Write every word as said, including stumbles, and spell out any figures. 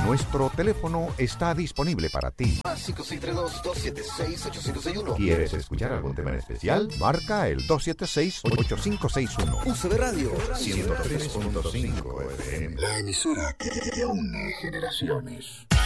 Nuestro teléfono está disponible para ti. cinco seis tres dos, dos siete seis, ocho cero seis uno. ¿Quieres escuchar algún tema en especial? Marca el dos siete seis, ocho cinco seis uno. U C B Radio ciento tres punto cinco F M. La emisora que une generaciones.